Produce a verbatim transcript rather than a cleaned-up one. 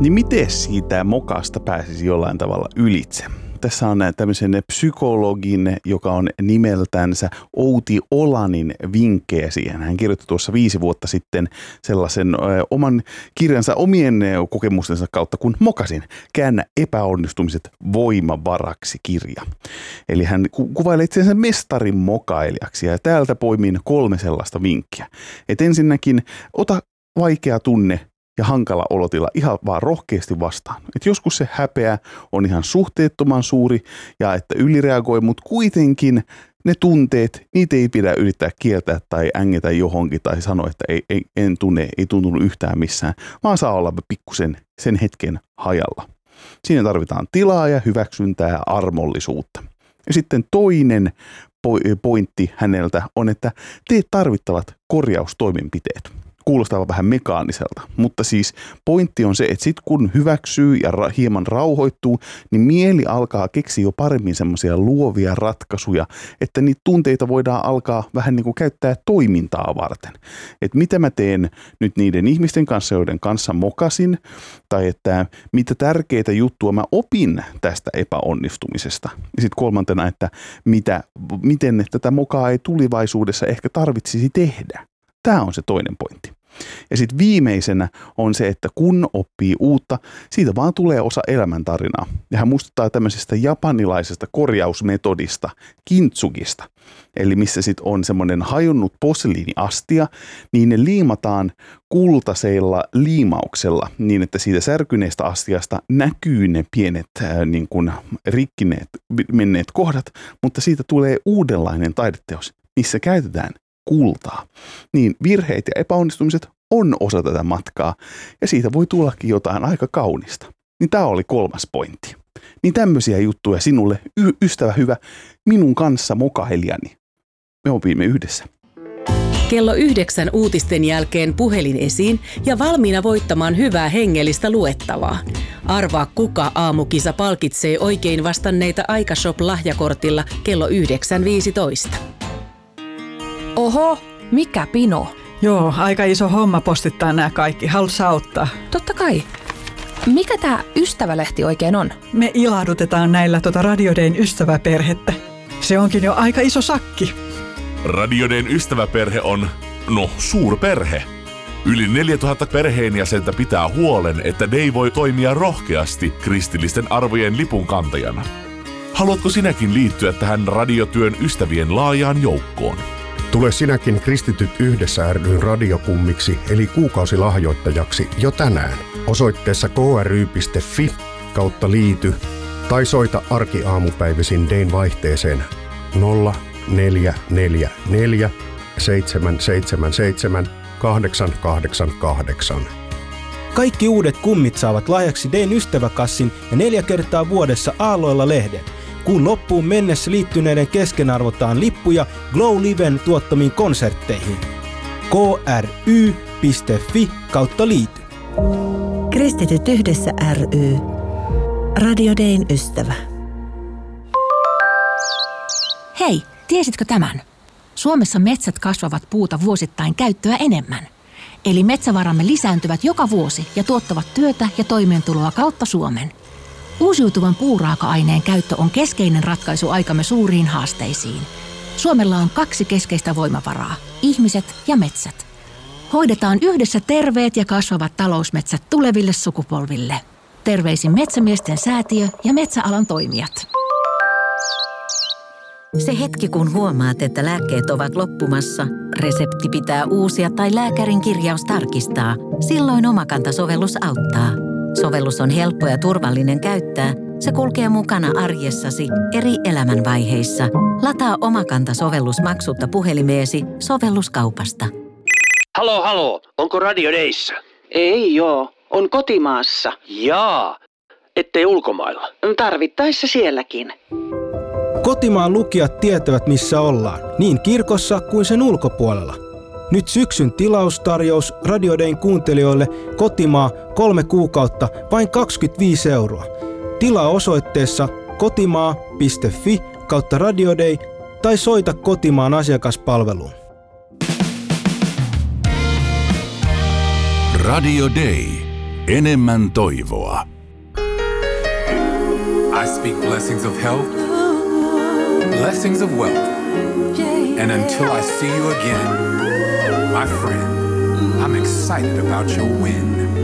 Niin miten siitä mokasta pääsisi jollain tavalla ylitse? Tässä on tämmöisen psykologin, joka on nimeltänsä Outi Olanin vinkkejä siihen. Hän kirjoitti tuossa viisi vuotta sitten sellaisen ö, oman kirjansa omien kokemustensa kautta, kun mokasin. Käännä epäonnistumiset voimavaraksi -kirja. Eli hän ku- kuvailee itseänsä mestarin mokailijaksi ja täältä poimin kolme sellaista vinkkiä. Et ensinnäkin ota vaikea tunne ja hankala olotila ihan vaan rohkeasti vastaan. Et joskus se häpeä on ihan suhteettoman suuri ja että ylireagoi, mutta kuitenkin ne tunteet, niitä ei pidä yrittää kieltää tai ängetä johonkin tai sanoa, että ei, ei, en tunne, ei tuntunut yhtään missään, vaan saa olla pikkusen sen hetken hajalla. Siinä tarvitaan tilaa ja hyväksyntää ja armollisuutta. Ja sitten toinen pointti häneltä on, että teet tarvittavat korjaustoimenpiteet. Kuulostaa vähän mekaaniselta, mutta siis pointti on se, että sit kun hyväksyy ja ra- hieman rauhoittuu, niin mieli alkaa keksiä jo paremmin semmoisia luovia ratkaisuja, että niitä tunteita voidaan alkaa vähän niin kuin käyttää toimintaa varten. Että mitä mä teen nyt niiden ihmisten kanssa, joiden kanssa mokasin, tai että mitä tärkeitä juttua mä opin tästä epäonnistumisesta. Ja sitten kolmantena, että mitä, miten tätä mokaa ei tulevaisuudessa ehkä tarvitsisi tehdä. Tämä on se toinen pointti. Ja sitten viimeisenä on se, että kun oppii uutta, siitä vaan tulee osa elämäntarinaa. Ja hän muistuttaa tämmöisestä japanilaisesta korjausmetodista, kintsugista. Eli missä sitten on semmoinen hajonnut posliiniastia, niin ne liimataan kultaisella liimauksella niin, että siitä särkyneestä astiasta näkyy ne pienet äh, niin kuin rikkineet menneet kohdat, mutta siitä tulee uudenlainen taideteos, missä käytetään kultaa. Niin virheet ja epäonnistumiset on osa tätä matkaa ja siitä voi tullakin jotain aika kaunista. Niin tämä oli kolmas pointti. Niin tämmöisiä juttuja sinulle, y- ystävä hyvä, minun kanssa mokailijani. Me opimme yhdessä. Kello yhdeksän uutisten jälkeen puhelin esiin ja valmiina voittamaan hyvää hengellistä luettavaa. Arvaa, kuka aamukisa palkitsee oikein vastanneita Aikashop-lahjakortilla kello yhdeksän viisitoista. Oho, mikä pino? Joo, aika iso homma postittaa nämä kaikki. Haluatko auttaa? Totta kai. Mikä tämä ystävälehti oikein on? Me ilahdutetaan näillä tuota Radio Dayn ystäväperhettä. Se onkin jo aika iso sakki. Radio Dayn ystäväperhe on, no, suurperhe. Yli neljätuhatta perheenjäsentä pitää huolen, että Day voi toimia rohkeasti kristillisten arvojen lipunkantajana. Haluatko sinäkin liittyä tähän radiotyön ystävien laajaan joukkoon? Tule sinäkin Kristityt yhdessä ry:n radiokummiksi eli kuukausilahjoittajaksi jo tänään osoitteessa kry piste fi kautta liity tai soita arkiaamupäivisin Dayn vaihteeseen nolla neljä neljä neljä seitsemän seitsemän seitsemän kahdeksan kahdeksan kahdeksan. Kaikki uudet kummit saavat lahjaksi Dayn ystäväkassin ja neljä kertaa vuodessa Aalloilla lehden. Kuun loppuun mennessä liittyneiden kesken arvotaan lippuja Glow Liven tuottamiin konsertteihin. kry piste fi kautta liity. Kristityt yhdessä ry. Radio Dayn ystävä. Hei, tiesitkö tämän? Suomessa metsät kasvavat puuta vuosittain käyttöä enemmän. Eli metsävaramme lisääntyvät joka vuosi ja tuottavat työtä ja toimeentuloa kautta Suomen. Uusiutuvan puuraaka-aineen käyttö on keskeinen ratkaisu aikamme suuriin haasteisiin. Suomella on kaksi keskeistä voimavaraa, ihmiset ja metsät. Hoidetaan yhdessä terveet ja kasvavat talousmetsät tuleville sukupolville. Terveisin Metsämiesten säätiö ja metsäalan toimijat. Se hetki, kun huomaat, että lääkkeet ovat loppumassa, resepti pitää uusia tai lääkärin kirjaus tarkistaa, silloin Omakanta-sovellus auttaa. Sovellus on helppo ja turvallinen käyttää. Se kulkee mukana arjessasi eri elämänvaiheissa. Lataa Omakanta-sovellus maksutta puhelimeesi sovelluskaupasta. Halo, halo. Onko Radio Dayssä? Ei joo. On kotimaassa. Jaa. Ettei ulkomailla. Tarvittaessa sielläkin. Kotimaan lukijat tietävät, missä ollaan, niin kirkossa kuin sen ulkopuolella. Nyt syksyn tilaustarjous Radio Dayn kuuntelijoille kotimaa kolme kuukautta vain kaksikymmentäviisi euroa. Tilaa osoitteessa kotimaa piste fi kautta Radio Day tai soita kotimaan asiakaspalveluun. Radio Day. enemmän toivoa. I speak blessings of health, blessings of wealth. And until I see you again, my friend, I'm excited about your win.